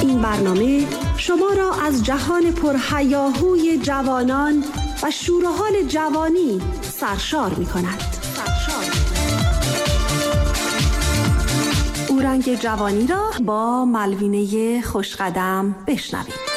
این برنامه شما را از جهان پرهیاهوی جوانان و شور و حال جوانی سرشار می کند. اورنگ جوانی را با ملوینه خوشقدم بشنوید.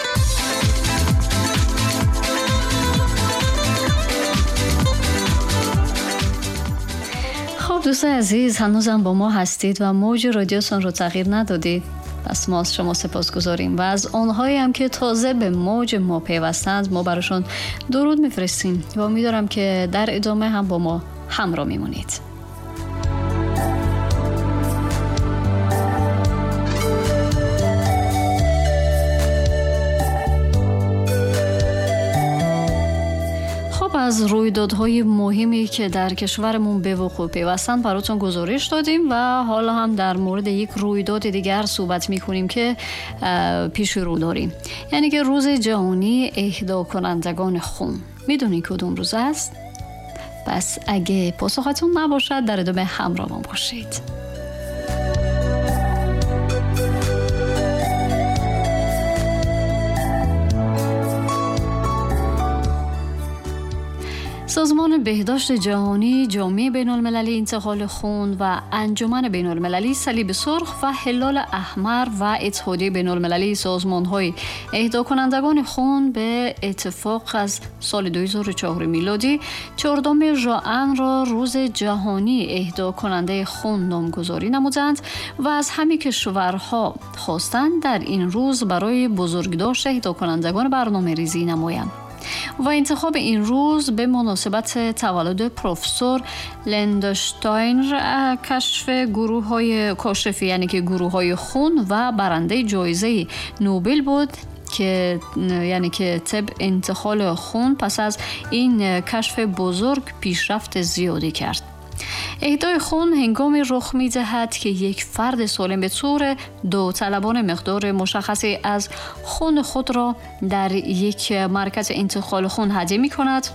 دوستان عزیز، هنوزم با ما هستید و موج رادیوتون رو تغییر ندادید. پس ما از شما سپاسگزاریم و از آنهایی هم که تازه به موج ما پیوستند ما براشون درود میفرستیم و امیدوارم که در ادامه هم با ما همراه میمونید. از رویدادهای مهمی که در کشورمون به وقوع پیوستند براتون گزارش دادیم و حالا هم در مورد یک رویداد دیگر صحبت میکنیم که پیش رو داریم، یعنی که روز جهانی اهدا کنندگان خون. میدونی کدوم روز است؟ پس اگه پاسختون نباشد در ادامه همراه ما باشید. سازمان بهداشت جهانی، جامعه بین‌المللی انتقال خون و انجمن بین‌المللی صلیب سرخ و هلال احمر و اتحادیه بین‌المللی سازمان‌های اهدا کنندگان خون به اتفاق از سال 2004 میلادی 14 ژوئن را روز جهانی اهدا کننده خون نامگذاری نمودند و از همه کشورها خواستند در این روز برای بزرگداشت اهدا کنندگان برنامه‌ریزی نمایند. و انتخاب این روز به مناسبت تولد پروفسور لندشتاین کشف گروه‌های کاشفی، یعنی که گروه‌های خون و برنده جایزه نوبل بود که یعنی که طب انتقال خون پس از این کشف بزرگ پیشرفت زیادی کرد. اهدای خون هنگامی رخ می‌دهد که یک فرد سالم به طور داوطلبانه مقدار مشخصی از خون خود را در یک مرکز انتقال خون هدیه می‌کند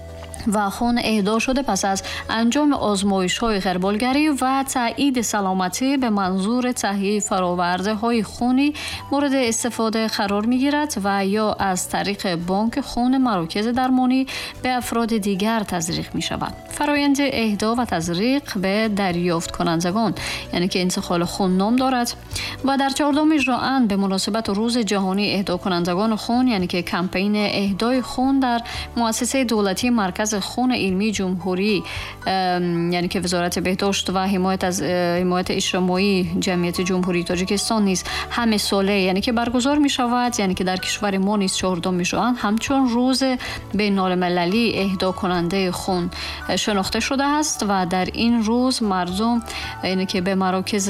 و خون اهدا شده پس از انجام آزمایش‌های غربالگری و تایید سلامتی به منظور تهیه فرآورده‌های خونی مورد استفاده قرار می‌گیرد و یا از طریق بانک خون مراکز درمانی به افراد دیگر تزریق می‌شود. فرآیند اهدا و تزریق به دریافت کنندگان، یعنی که انتقال خون نام دارد و در 14 ژوئن به مناسبت روز جهانی اهدا کنندگان خون، یعنی که کمپین اهدای خون در مؤسسه دولتی مرکز خون علمی جمهوری، یعنی که وزارت بهداشت و حمایت اجتماعی جمعیت جمهوری تاجیکستان نیز همه ساله، یعنی که برگزار می شود، یعنی که در کشور ما نیز 14 ژوئن همچون روز بین‌المللی اهدا کننده خون شناخته شده است و در این روز مردم، یعنی که به مراکز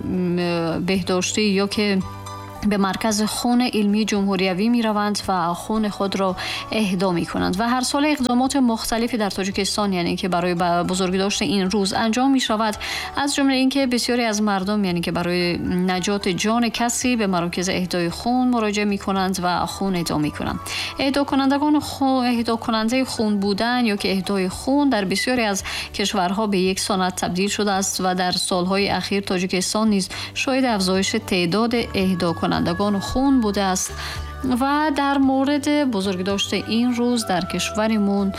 بهداشتی یا که به مرکز خون علمی جمهوریوی می روند و خون خود را اهدا می کنند و هر سال اقدامات مختلفی در تاجیکستان، یعنی که برای بزرگداشت این روز انجام می شود، از جمله اینکه بسیاری از مردم، یعنی که برای نجات جان کسی به مراکز اهدای خون مراجعه می کنند و خون اهدا می کنند. اهدا کننده خون بودن یا که اهدای خون در بسیاری از کشورها به یک سنت تبدیل شده است و در سالهای اخیر تاجیکستان نیز شاهد افزایش تعداد اهدا کنندگان خون بوده است. و در مورد بزرگداشت این روز در کشورمون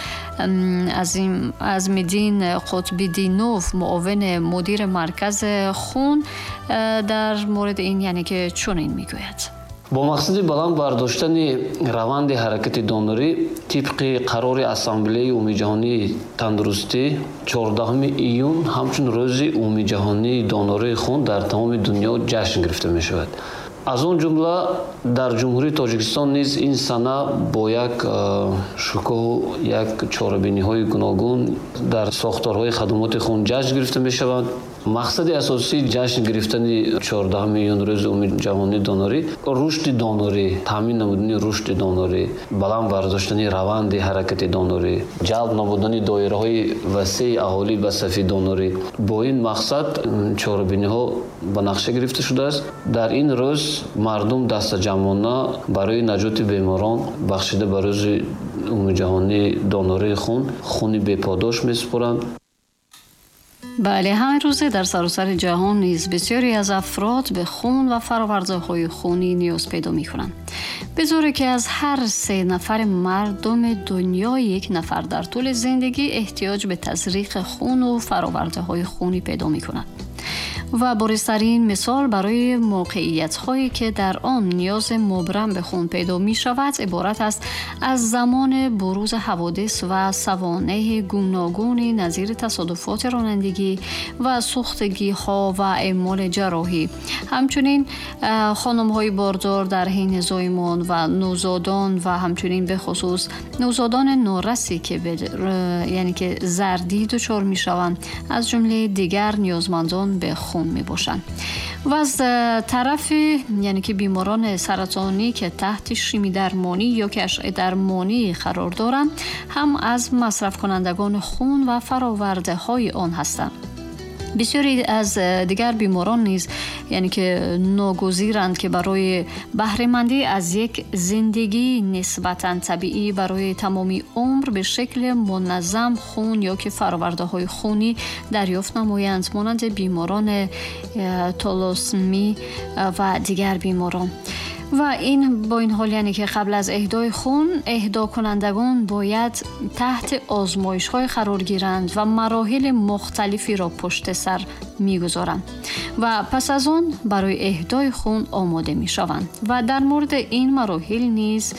عظیم‌الدین قطب‌دینوف، معاون مدیر مرکز خون، در مورد این یعنی که چنین میگوید: با مقصد بلند برداشتن روند حرکت دونوری طبق قرار اسامبله عمومی جهانی تندرستی 14 ایون همچون روز عمومی جهانی دونوری خون در تمام دنیا جشن گرفته می شود. از اون جمله در جمهوری تاجیکستان نیز این سنه با یک شکوه یک چاره‌بینی‌های گوناگون در ساختارهای خدمات خون جشن گرفته می شود. مقصد اساسی جشن گرفتن 14 میلیون روز عمومی جهانی دونوری رشد دونوری، تامین نمودن رشد دونوری، بلند برداشتن روند حرکت دونوری، جلب نمودن دایره‌های وسیع اهالی به صف دونوری. با این مقصد چاره‌بینی‌ها به نقشه گرفته شده است. در این روز مردم دست جمعانه برای نجات بیماران بخشیده به روز عمومی جهانی دونوری خون، خون بی‌پاداش می‌سپارند. بله، همین روزه در سراسر جهان نیز بسیاری از افراد به خون و فرآورده‌های خونی نیاز پیدا می‌کنند. به طوری که از هر 3 نفر مردم دنیا 1 نفر در طول زندگی احتیاج به تزریق خون و فرآورده‌های خونی پیدا می‌کنند. و بارزترین مثال برای موقعیت‌هایی که در آن نیاز مبرم به خون پیدا می‌شود عبارت است از زمان بروز حوادث و سوانح گوناگونی نظیر تصادفات رانندگی و سوختگی‌ها و اعمال جراحی. همچنین خانم‌های باردار در حین زایمان و نوزادان و همچنین به خصوص نوزادان نورسی که یعنی که زردی دچار می‌شوند از جمله دیگر نیازمندان به خون میباشند. و از طرف یعنی که بیماران سرطانی که تحت شیمی درمانی یا که اشعه درمانی قرار دارند هم از مصرف کنندگان خون و فراورده های آن هستند. بسیاری از دیگر بیماران نیز یعنی که ناگزیرند که برای بهره مندی از یک زندگی نسبتاً طبیعی برای تمامی عمر به شکل منظم خون یا که فرآورده‌های خونی دریافت نمایند، مانند بیماران تالاسمی و دیگر بیماران. و این با این حال یعنی که قبل از اهدای خون اهدا کنندگان باید تحت آزمایش‌های قرار گیرند و مراحل مختلفی را پشت سر می‌گذارند و پس از آن برای اهدای خون آماده می‌شوند. و در مورد این مراحل نیز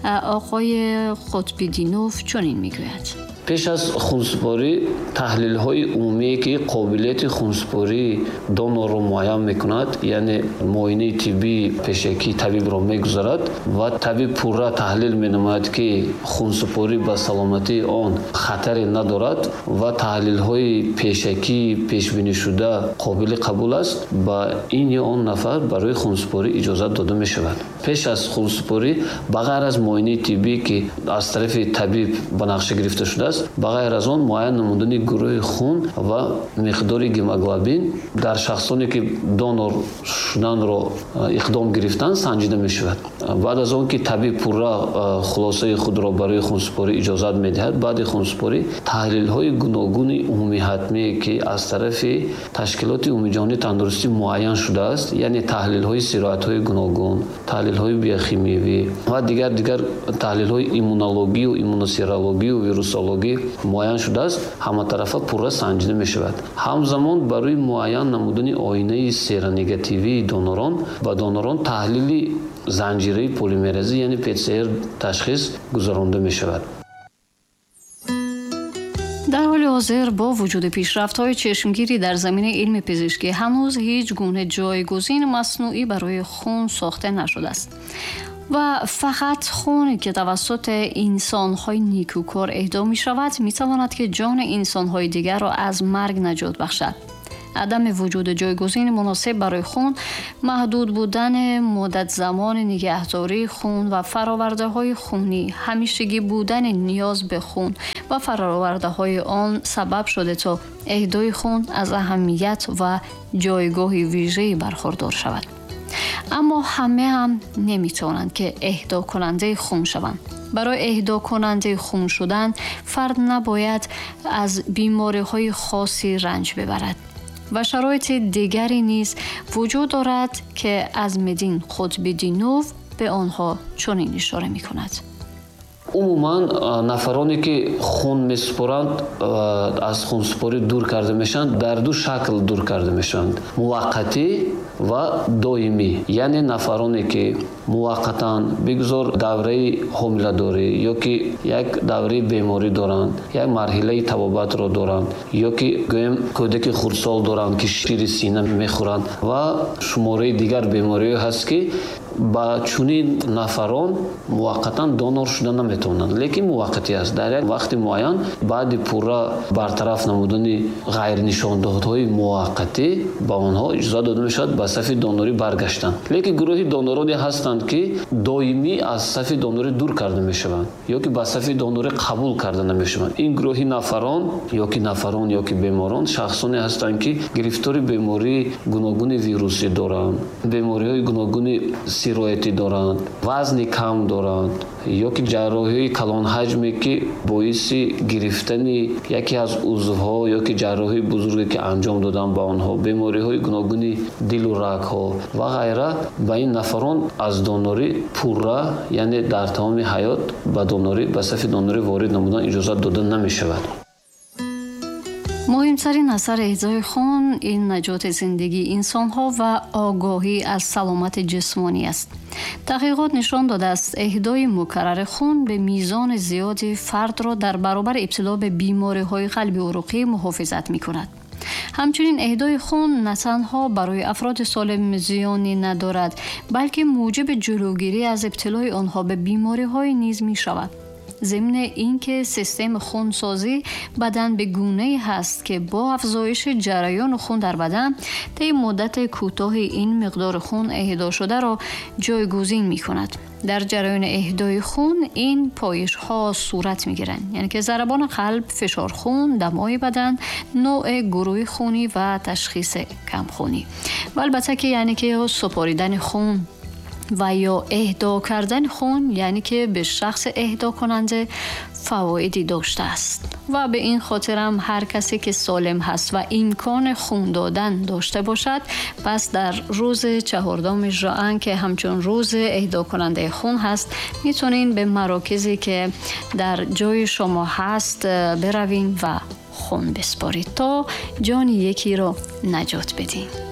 آقای قطب‌دینوف چنین می‌گوید: پیش از خونسپاری تحلیل‌های عمومی که قابلیت خونسپاری دونور را معاین می‌کند، یعنی معاینه طبی پیشکی طبیب را می‌گذارد و طبیب پورا تحلیل می‌نماید که خونسپاری به سلامتی آن خطری ندارد و تحلیل‌های پیشکی پیش‌بینی شده قابل قبول است، با این یا آن نفر برای خونسپاری اجازت داده می‌شود. پیش از خونسپاری بغیر از معاینه طبی که از طرف طبیب به نقشه گرفته شده است، بغیر از آن معاین نمودن گروه خون و مقدار هیموگلوبین در شخصانی که دونور شدن را اقدام گرفتند سنجیده می شود. بعد از آن که طبیب پورا خلاصه خود را برای خونسپاری اجازت می دهد، بعد خونسپاری تحلیل های گوناگون عمومی حتمی که از طرف تشکیلات عمومی جهانی تندرستی معین شده است، یعنی تحلیل های سیرت های گوناگون، تحلیل های بیوشیمیایی و دیگر تحلیل های ایمونولوژی و ایمونوسیرولوژی و ویروسولوژی معین شده است، همه طرفه پورا سنجیده می شود. همزمان برای معین نمودن آینه سیرونگاتیوی دونوران و دونوران تحلیل زنجیره پلیمرازی یعنی PCR تشخیص گذرانده می شود. در حال حاضر با وجود پیشرفت‌های چشمگیری در زمینه علم پزشکی هنوز هیچ گونه جایگزین مصنوعی برای خون ساخته نشده است و فقط خون که توسط انسان‌های نیکوکار اهدا می‌شود می‌تواند که جان انسان‌های دیگر را از مرگ نجات بخشد. عدم وجود جایگزین مناسب برای خون، محدود بودن مدت زمان نگهداری خون و فرآورده‌های خونی، همیشگی بودن نیاز به خون و فرآورده‌های آن سبب شده تا اهدای خون از اهمیت و جایگاه ویژه‌ای برخوردار شود. اما همه هم نمیتوانند که اهدا کننده خون شوند. برای اهدا کننده خون شدن فرد نباید از بیماری‌های خاصی رنج ببرد و شرایط دیگری نیز وجود دارد که عظم‌الدین قطب‌دینوف به آنها چنین اشاره می‌کند. عموما نفرانی که خون میسپرند از خونسپاری دور کرده میشن در دو شکل دور کرده میشن: موقتی و دائمی. یعنی نفرانی که موقتا بگذار دوره حامله‌داری یا که یک دوره بیماری دارند، یک مرحله طبابت را دارند یا که گویم کودک خردسال دارند که شیر سینه میخورند و شماره دیگر بیماری هست که با چنین نفران موقتا دونور شدن نمیتونند، لیکن موقتی است. در یک وقت معین بعد پورا برطرف نمودن غیر نشانده‌های موقتی با آنها اجازه داده میشد به صف دونوری برگشتن. لیکن گروهی دونورانی هستند که دائمی از صف دونوری دور کرده میشوند یا که به صف دونوری قبول کرده نمیشوند. این گروهی نفران یا که بیماران شخصانی هستند که گرفتار بیماری گوناگون ویروسی دارند، بیماری‌های گوناگون сирояти доранд, вазни кам доранд, ё ки ҷарроҳии калонҳаҷме ки боиси гирифтани яке аз узвҳо ё ки ҷарроҳии бузурге ки анҷом додан ба онҳо, бемориҳои гуногуни дилу рагҳо ва ғайра, ба ин нафарон аз донорӣ пурра, яъне дар тамоми ҳаёт ба донорӣ, ба сафи донорӣ ворид намудан иҷозат дода намешавад. муҳимтарин асар эҳдои хун ин наҷоти зиндагии инсонҳо ва огоҳӣ аз саломати ҷисмонӣ аст. таҳқиқот нишон додааст, эҳдои мукаррари хун бе мизони зиёди фардро дар баробари ибтило ба бемориҳои қалби уруқӣ муҳофизат мекунад. ҳамчунин эҳдои хун на танҳо барои афроди солим зиёне надорад, балки муҷиби ҷулӯгирӣ аз ибтилои онҳо ба бемориҳои низ мешавад. ضمن اینکه سیستم خونسازی بدن به گونه‌ای هست که با افزایش جریان خون در بدن طی مدت کوتاه این مقدار خون اهدا شده را جایگزین می‌کند. در جریان اهدای خون این پایش ها صورت می‌گیرند، یعنی که ضربان قلب، فشار خون، دمای بدن، نوع گروه خونی و تشخیص کم خونی. و البته که یعنی که سپاریدن خون و یا اهدا کردن خون یعنی که به شخص اهدا کننده فوایدی داشته است و به این خاطر هم هر کسی که سالم هست و امکان خون دادن داشته باشد، پس در روز 4 ژوئن که همچون روز اهدا کننده خون هست، میتونین به مراکزی که در جای شما هست بروین و خون بسپارید تا جان یکی را نجات بدین.